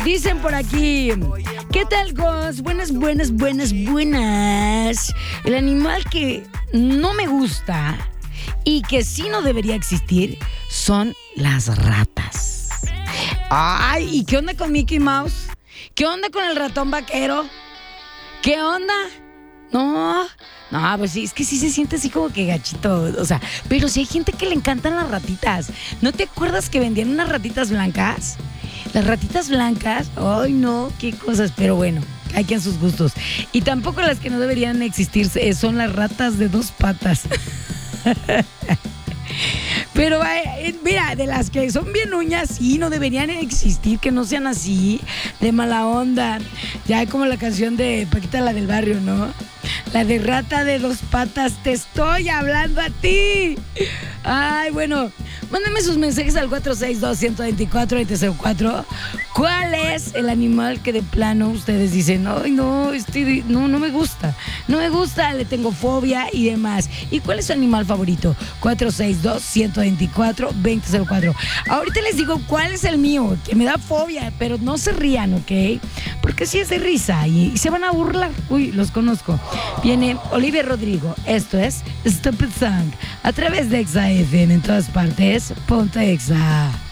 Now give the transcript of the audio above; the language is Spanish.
Dicen por aquí, ¿qué tal, Gos? Buenas. El animal que no me gusta y que sí no debería existir son las ratas. Ay, ¿y qué onda con Mickey Mouse? ¿Qué onda con el ratón vaquero? ¿Qué onda? No, pues sí, es que sí se siente así como que gachito, o sea, pero sí hay gente que le encantan las ratitas. ¿No te acuerdas que vendían unas ratitas blancas? Las ratitas blancas, ay no, qué cosas, pero bueno, hay quien sus gustos. Y tampoco las que no deberían existir son las ratas de dos patas. Pero mira, de las que son bien uñas, sí, no deberían existir, que no sean así, de mala onda. Ya como la canción de Paquita, la del barrio, ¿no? La de rata de dos patas, te estoy hablando a ti. Ay, bueno, mándenme sus mensajes al 462-124-2004. ¿Cuál es el animal que de plano ustedes dicen, ay, no, no me gusta? No me gusta, le tengo fobia y demás. ¿Y cuál es su animal favorito? 462-124-2004. Ahorita les digo cuál es el mío, que me da fobia, pero no se rían, ¿ok? Porque sí es de risa y se van a burlar. Uy, los conozco. Viene Olivia Rodrigo. Esto es Stupid Song. A través de Exa FM en todas partes. Ponte Exa.